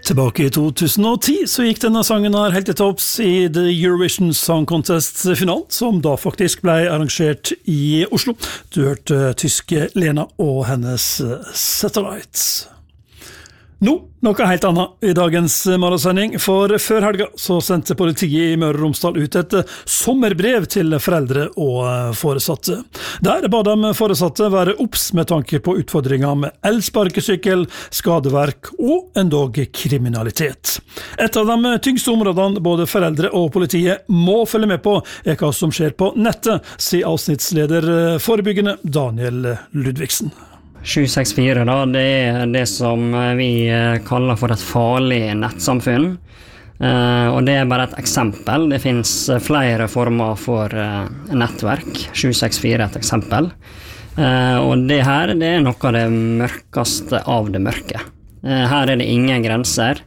Tilbake i 2010 så gikk denne sangen her helt til topps i The Eurovision Song Contest-finalen, som da faktisk ble arrangert i Oslo. Du hørte tyske Lena og hennes Satellites. Nå, noe helt annet i dagens morgensending, for før helga så sendte politiet i Møre og Romsdal ut et sommerbrev til foreldre og foresatte. Der ba de foresatte være obs med tanke på utfordringer med elsparkesykkel, skadeverk og endog kriminalitet. Et av de tyngste områdene både foreldre og politiet må følge med på er hva som skjer på nettet, sier avsnittsleder forebyggende Daniel Ludvigsen. 764 da, det er det som vi kaller for et farlig nettsamfunn. Og det er bare et eksempel. Det finnes flere former for nettverk. 764 er et eksempel. Og det her, det er noe av det mørkeste av det mørke. Her er det ingen grenser.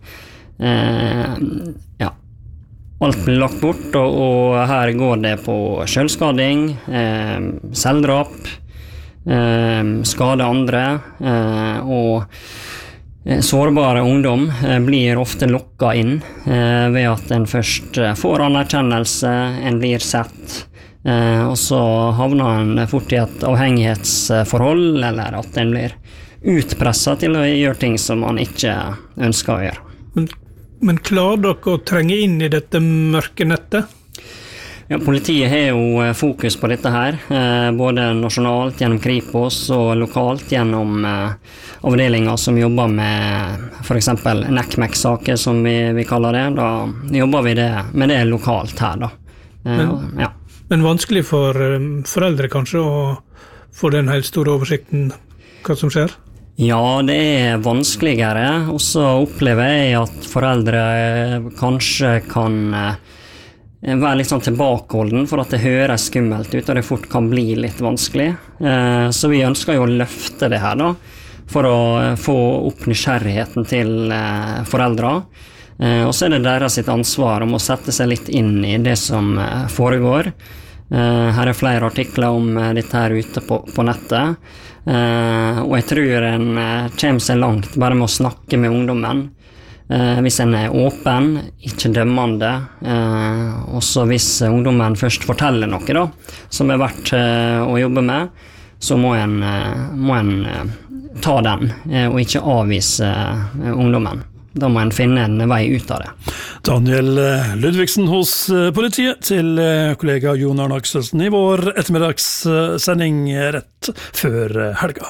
Ja. Alt blir lagt bort, og her går det på selvskading, selvdrap, skade andre, og sårbare ungdom blir ofte lokket inn ved at en først får anerkjennelse, en blir sett, og så havner en fort i et avhengighetsforhold, eller at en blir utpresset til å gjøre ting som man ikke ønsker å gjøre. Men klarer dere å trenge inn i dette mørke nettet? Ja, politiet har jo fokus på dette her, både nasjonalt gjennom Kripos og lokalt gjennom avdelinger som jobber med for eksempel NECMEC-saker som vi kaller det. Da jobber vi med det lokalt her da. Men vanskelig for foreldre kanskje å få den helt store oversikten hva som skjer? Ja, det er vanskeligere, og så opplever jeg at foreldre kanskje kan være litt sånn tilbakeholden for at det høres skummelt ut, og det fort kan bli litt vanskelig. Så vi ønsker jo å løfte det her da, for å få opp nysgjerrigheten til foreldre. Og så er det deres sitt ansvar om å sette seg litt inn i det som foregår. Her er flere artikler om dette her ute på nettet. Og jeg tror en kommer seg langt bare med å snakke med ungdommen. Hvis en er åpen, ikke dømmende, og så hvis ungdommen først forteller noe da, som er verdt å jobbe med, så må en ta den, og ikke avvise ungdommen. Da må en finne en vei ut av det. Daniel Ludvigsen hos politiet til kollega Jon Arne Akselsen i vår ettermiddagssending rett før helga.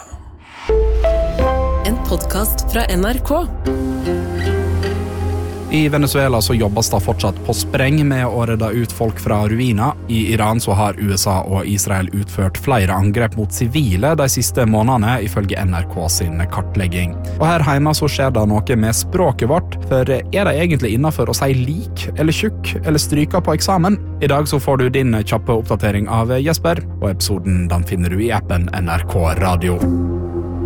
En podcast fra NRK. I Venezuela så jobbes det fortsatt på spreng med å redde ut folk fra ruiner. I Iran så har USA og Israel utført flere angrep mot sivile de siste månedene, ifølge NRK sin kartlegging. Og her hjemme så skjer det noe med språket vårt, for er det egentlig innenfor å si lik, eller tjukk, eller stryka på eksamen? I dag så får du din kjappe oppdatering av Jesper, og episoden den finner du i appen NRK Radio.